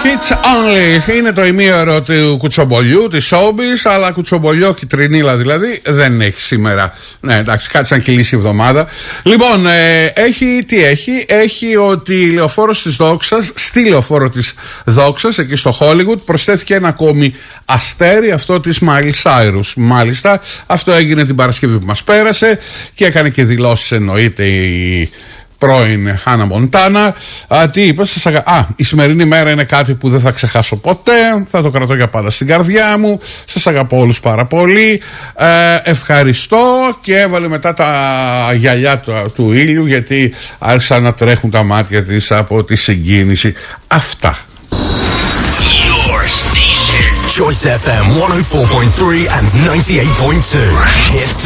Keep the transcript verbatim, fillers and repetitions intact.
Hits only είναι το ημίωρο του κουτσομπολιού, της showbiz, αλλά κουτσομπολιό και τρινίλα δηλαδή δεν έχει σήμερα. Ναι, εντάξει, κάτσε να κυλήσει η εβδομάδα. Λοιπόν, ε, έχει, τι έχει, έχει ότι η λεωφόρος της Δόξας, στη λεωφόρο της Δόξας, εκεί στο Hollywood, προσθέθηκε ένα ακόμη αστέρι, αυτό της Miley Cyrus. Μάλιστα, αυτό έγινε την Παρασκευή που μας πέρασε και έκανε και δηλώσεις, εννοείται, η πρώην Χάνα Μοντάνα. Α, τι είπε, σας αγα... Α, η σημερινή μέρα είναι κάτι που δεν θα ξεχάσω ποτέ. Θα το κρατώ για πάντα στην καρδιά μου. Σας αγαπώ όλους πάρα πολύ. Ε, ευχαριστώ. Και έβαλε μετά τα γυαλιά του, του ήλιου, γιατί άρχισαν να τρέχουν τα μάτια της από τη συγκίνηση. Αυτά. Your station, Choice εφ εμ εκατόν τέσσερα κόμμα τρία and ninety-eight point two. Hits